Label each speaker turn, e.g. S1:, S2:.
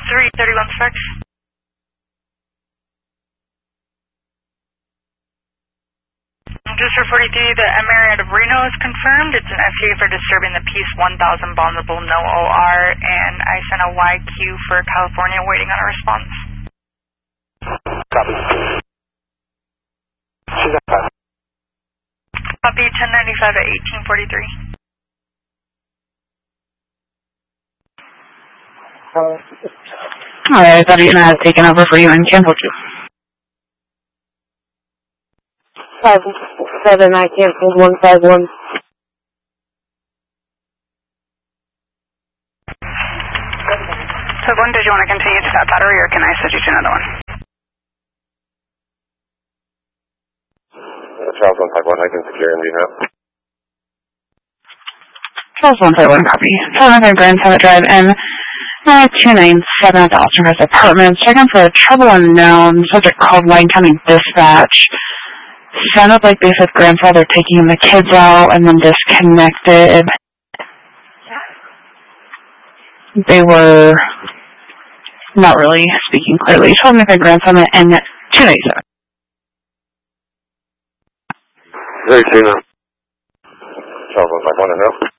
S1: 331 Specs. Just for 43, the Emirate of Reno is confirmed. It's an FTA for disturbing the peace, 1,000 bondable, no OR, and I sent a YQ for California waiting on a response.
S2: Copy.
S1: Copy 1095 at 1843.
S3: Alright, I thought you had taken over for you and canceled you.
S4: 5-7, I canceled 151.
S1: So one, did you want to continue to that battery or can I switch you to another one?
S2: Charles 151, I can secure and leave out.
S3: Charles 151, copy. 700 Grand Summit Drive and 297 at the Austin Crest Apartments. Checking for a trouble unknown. Subject called Wayne County Dispatch. Sounded like they said grandfather taking the kids out and then disconnected. They were not really speaking clearly. 12 grandson and 297.
S2: Very soon. Charles 151,